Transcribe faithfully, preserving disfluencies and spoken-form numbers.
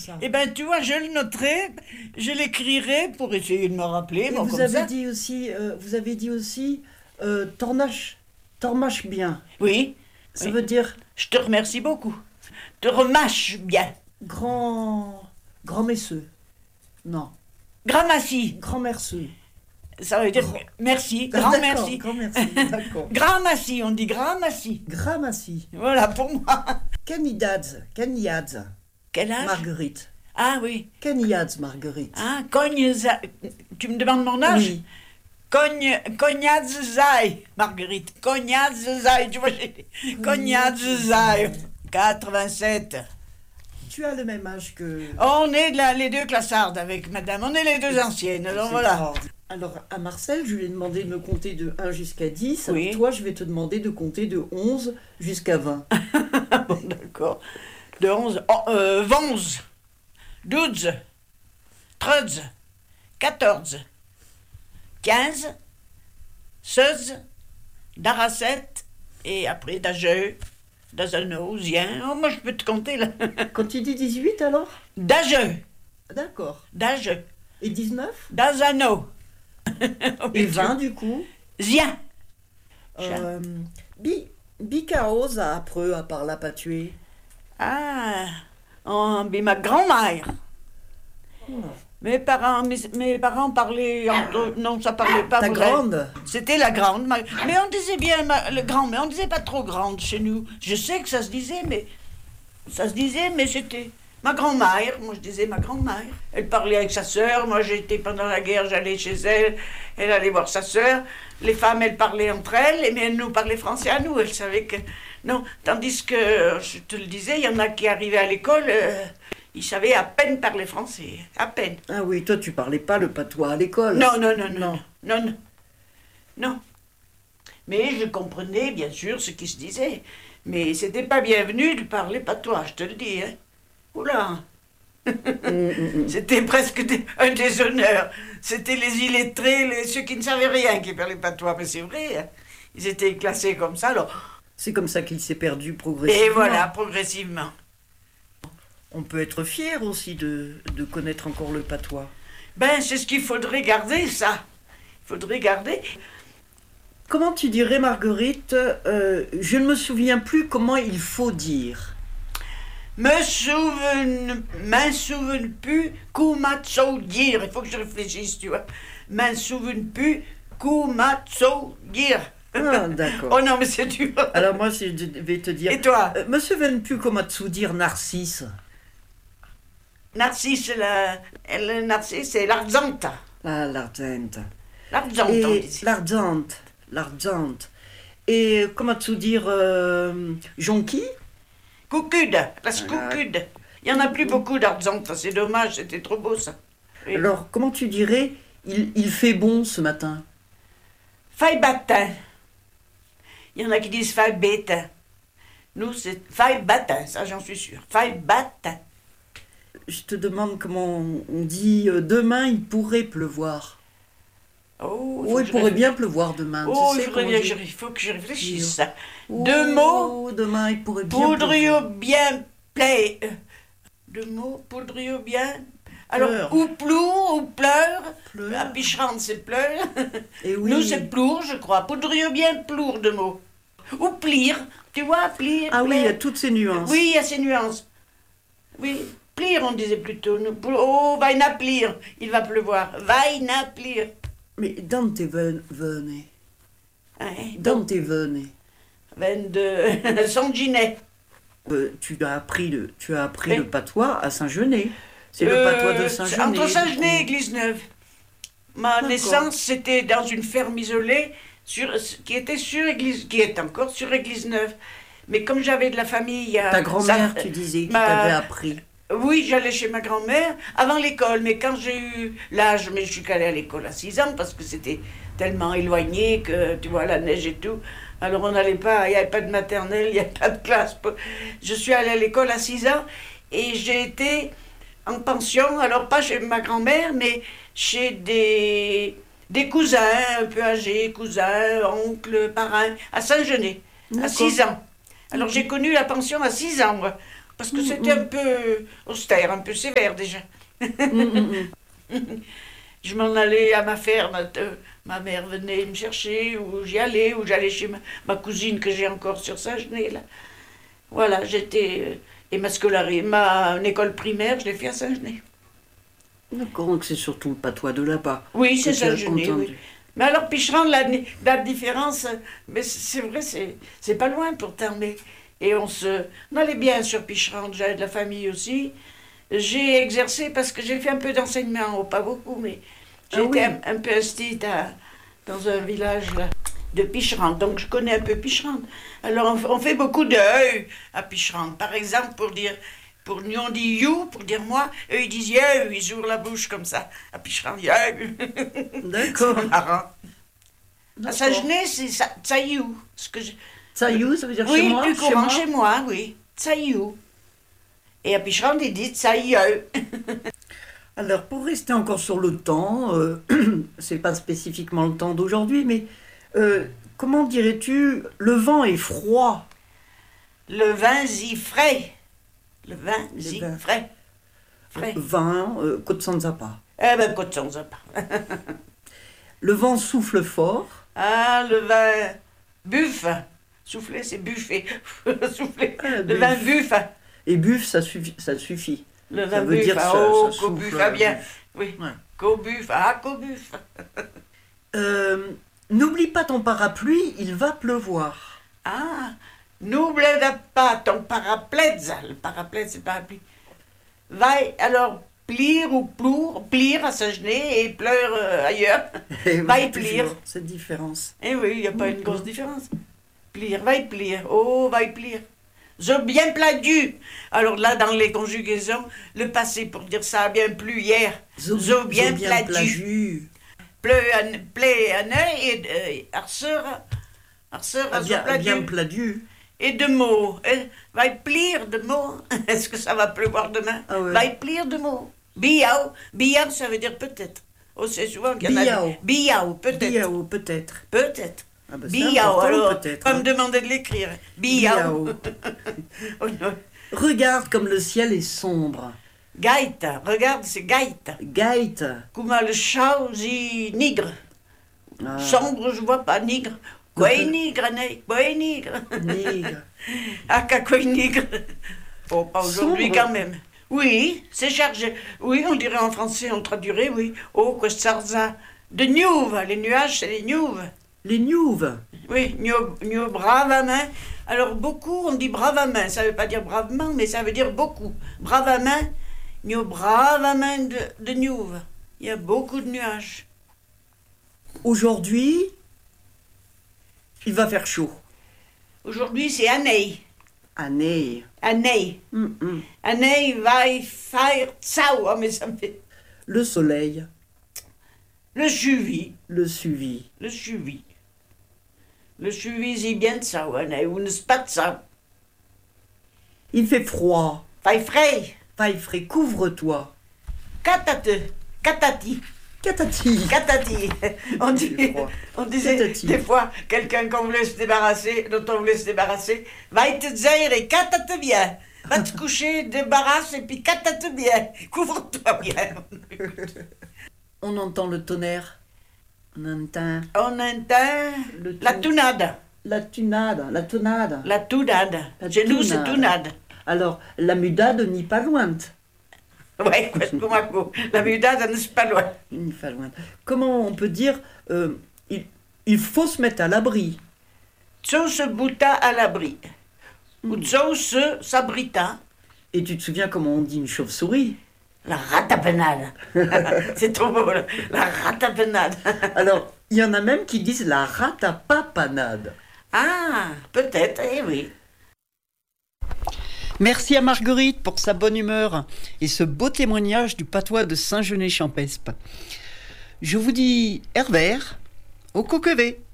ça. Eh ben, tu vois, je le noterai, je l'écrirai pour essayer de me rappeler. Et Bon, vous comme avez ça. dit aussi, euh, vous avez dit aussi, euh, tornache, tormache bien. Oui, Ça oui. veut dire Je te remercie beaucoup. Te remâche bien. grand, grand messeux. Non, Gramassi, grand merceux. ça veut dire Grand- merci, Ah, grand d'accord, merci. Grand merci, d'accord. Gramassi, on dit gramassi. Gramassi. Voilà, pour moi. Kenidadz, Keniyadz, Quel âge? Marguerite. Ah oui. Keniyadz, Marguerite. Ah, cogne za- tu me demandes mon âge? Oui. Cogne, cognaz zai, Marguerite. Cognaz zai, tu vois, j'ai cognaz zai. quatre-vingt-sept. Tu as le même âge que... On est là, les deux classardes avec madame, on est les deux anciennes, alors C'est voilà. fort. Alors, à Marcel, je lui ai demandé de me compter de un jusqu'à dix. Oui. Alors, toi, je vais te demander de compter de onze jusqu'à vingt. Bon, d'accord. De onze, oh, euh, onze, douze, treize, quatorze, quinze, seize, daracette, et après d'ageux, d'azano, zien. Oh, moi je peux te compter là. Quand tu dis dix-huit, alors? D'ageux, D'accord. d'ageux, Et dix-neuf? d'azano. Et vingt, du coup? Zien. Euh, bi, Bicaos a après, à part la pas tuer. Ah, oh, mais ma grand-mère. Mes parents, mes, mes parents parlaient entre eux. Non, ça parlait pas Ta vrai. grande? C'était la grande. ma- Mais on disait bien ma- le grand, mais on disait pas trop grande chez nous. Je sais que ça se disait, mais ça se disait, mais c'était ma grand-mère. Moi, je disais ma grand-mère. Elle parlait avec sa sœur. Moi, j'étais pendant la guerre, j'allais chez elle. Elle allait voir sa sœur. Les femmes, elles parlaient entre elles, mais elles nous parlaient français à nous. Elles savaient que non. Tandis que je te le disais, il y en a qui arrivaient à l'école. euh, Ils savaient à peine parler français, à peine. Ah oui, toi, tu parlais pas le patois à l'école. Non, non, non, non, non, non, non. Mais je comprenais bien sûr ce qui se disait. Mais c'était pas bienvenu de parler patois, je te le dis. Hein. Oula. Hum, hum, hum. C'était presque des- un déshonneur. C'était les illettrés, les, ceux qui ne savaient rien qui parlaient patois. Mais c'est vrai, hein. Ils étaient classés comme ça. Alors. C'est comme ça qu'il s'est perdu progressivement. Et voilà, progressivement. On peut être fier aussi de, de connaître encore le patois. Ben, c'est ce qu'il faudrait garder, ça. Il faudrait garder. Comment tu dirais, Marguerite, euh, je ne me souviens plus comment il faut dire. Me souviens, m'en souviens plus, kumatso dire. Il faut que je réfléchisse, tu vois. M'en souviens plus, kumatso dire. Ah, d'accord. Oh non, mais c'est dur. Alors moi, je vais te dire... Et toi? Euh, me souviens plus comment te dire Narcisse. Narcisse, la, le narcisse, c'est l'arzanta. Ah, l'ardente. L'arzanta, on Et dit. l'ardente. L'ardente. Et comment te dire euh, jonquille? Coucude, la Ah. coucude. Il n'y en a plus beaucoup d'arzanta, c'est dommage, c'était trop beau ça. Oui. Alors, comment tu dirais il, il fait bon ce matin? Faille batin. Il y en a qui disent faille bêtin. Nous, c'est faille batin, ça j'en suis sûre. Faille batin. Je te demande comment on dit euh, demain il pourrait pleuvoir. Oh, Oh, il pourrait bien pleuvoir demain. Oh, tu il sais faudrait comment bien on que dit je- il faut que je réfléchisse. Oh, Deux mots. Demain il pourrait bien Poudriot pleuvoir. bien plaît. Euh, Deux mots, poudriot bien. Alors, Pleure. ou plour, ou pleure. Pleure. À Picherande, c'est pleure. Et oui. Nous, c'est plour, je crois. Poudriot bien plour, deux mots. Ou plire. Tu vois, plire. Ah oui, il y a plaire. toutes ces nuances. Oui, il y a ces nuances. Oui, plire, on disait plutôt. Nous, pou- Oh, va na plire. Il va pleuvoir. Va na plire. Mais dans tes veines, veines, Hein, dans tes veines, veine de Sanginet. euh, tu as appris le, tu as appris Oui. le patois à Saint-Genès. C'est le Euh, patois de Saint-Genès. Entre du Saint-Genès et coup. Église-Neuve. Ma D'accord. naissance, c'était dans une ferme isolée sur, qui était sur Église, qui est encore sur Église-Neuve. Mais comme j'avais de la famille... euh, Ta grand-mère, ça- tu disais, qui ma- t'avait appris. Oui, j'allais chez ma grand-mère avant l'école, mais quand j'ai eu l'âge, mais je suis qu'allée à l'école à six ans parce que c'était tellement éloigné que, tu vois, la neige et tout. Alors on n'allait pas, il n'y avait pas de maternelle, il n'y avait pas de classe. Je suis allée à l'école à six ans et j'ai été en pension, alors pas chez ma grand-mère, mais chez des, des cousins un peu âgés, cousins, oncles, parrains, à Saint-Genès, à D'accord. six ans. Alors j'ai connu la pension à six ans, moi. parce que c'était un peu austère, un peu sévère déjà. Je m'en allais à ma ferme, euh, ma mère venait me chercher, ou j'y allais, ou j'allais chez ma, ma cousine que j'ai encore sur Saint-Genès, là. Voilà, j'étais... euh, et ma scolarie, ma école primaire, je l'ai fait à Saint-Genès. D'accord, donc c'est surtout le patois de là-bas. Oui, c'est que tu as Saint-Genès, entendu. oui. Mais alors, Picheran, la, la différence, mais c'est vrai, c'est c'est pas loin pourtant, mais... Et on se... On allait bien sur Picheran, j'avais de la famille aussi. J'ai exercé, parce que j'ai fait un peu d'enseignement, oh, pas beaucoup, mais Ah j'étais oui. un, un peu instite à- dans un village là, de Picheran, donc je connais un peu Picheran. Alors on, f- on fait beaucoup de « eux » à Picheran. Par exemple, pour dire, pour nous on dit « you », pour dire moi, eux ils disent « you », ils ouvrent la bouche comme ça. À Picheran, « you ». D'accord. C'est marrant. À D'accord. Saint-Genès, c'est ça- « tsayou ». Ce que je... Tsayou, ça veut dire Oui, chez moi, plus chez courant moi. chez moi, oui. « Tsayou ». Et à Picheran, ils disent « tsayou ». Alors, pour rester encore sur le temps, euh, c'est pas spécifiquement le temps d'aujourd'hui, mais euh, comment dirais-tu, le vent est froid. Le vin zi frais. Le vin Le zi vin. frais. Frais. Vin, euh, Côte sans Zappa. Eh ben, côte sans pas. Le vent souffle fort. Ah, le vin buff. Souffler, c'est buffer. Souffler. Ah, Le vin buff. buff. Et buff, ça suffit. Ça suffit. Le Ça vin veut buff. dire Ah, ça, oh, ça qu'au souffle, buff, ah bien. buff. Oui. Ouais. Qu'au buff. Ah, qu'au buff. Euh, N'oublie pas ton parapluie, il va pleuvoir. Ah, n'oublie pas ton paraplaide. Le paraplaide, c'est le parapluie. Va alors plire ou plour, plire à Saint-Genès et pleure euh, ailleurs. Et Va oui, y plire. toujours, cette différence. Eh oui, il n'y a pas une grosse différence. Plire, va y plire. Oh, va y plire. J'ai bien pladu. Alors là, dans les conjugaisons, le passé pour dire ça a bien plu hier. Zo- Zo bien zo pladu. pladu. Pleu un, plaît un œil et euh, arseur, arseur Ah, à zo bien, pladu. bien pladu. Et de mots. Eh, va y plire de mots. Est-ce que ça va pleuvoir demain? Ah ouais. Va y plire de mots. Biao. Biao, ça veut dire peut-être. Oh, c'est souvent qu'il y en a. Biao. des- Biao, peut-être. Biao, peut-être. Peut-être. Ah bah, c'est Biao, important, alors, peut-être, pas hein. me demander de l'écrire. Biao. Biao. Oh, non. Regarde comme le ciel est sombre. Gaïta, regarde, c'est Gaïta. Gaïte. Kuma le chao zi nigre. Ah, Sombre, je vois pas, nigre. Quoi est nigre, né? Quoi est nigre? nigre. Ah, qu'à quoi est nigre? Oh, pas aujourd'hui Sombre. quand même. Oui, c'est chargé. Oui, on dirait en français, on traduirait, oui. Oh, quest'arza. De nuve, les nuages, c'est les nuves. Les nouves. Oui, nio, nio bravament. Alors, beaucoup, on dit bravament. Ça ne veut pas dire bravement, mais ça veut dire beaucoup. Bravament, nio bravament de, de nuve. Il y a beaucoup de nuages. Aujourd'hui, il va faire chaud. Aujourd'hui, c'est Année. Année. Année. Hum, hum. Année va faire tsao. Oh, mais ça me fait. Le soleil, Le suivi. le suivi. Le suivi. Le suivi, c'est bien tsao. Année, ou ne pas tsao. Il fait froid. Fai frais. Paille frais, couvre-toi. Katate. Katati. Catati. Katati. On, dit, froid. on disait Katati. des fois, quelqu'un qu'on voulait se débarrasser, dont on voulait se débarrasser, va te dire et katate bien. Va te coucher, débarrasse et puis katate bien. Couvre-toi bien. On entend le tonnerre. On entend On entend le la ton- tunade. la tunade, la tonade. La tunade. La Chez nous, c'est tunade. tunade. Alors, la mudade n'y pas loin. Ouais, questo macco. La mudade, non c'est pas loin. N'y pas loin. Comment on peut dire euh, il, il faut se mettre à l'abri. Tso se butta à l'abri. Ou tso se s'abrita. Et tu te souviens comment on dit une chauve-souris? La ratapenade. C'est trop beau, là. La ratapenade. Alors, il y en a même qui disent la ratapapanade. Ah, peut-être, eh oui. Merci à Marguerite pour sa bonne humeur et ce beau témoignage du patois de Saint-Genès-Champespe. Je vous dis Herbert au coquevet.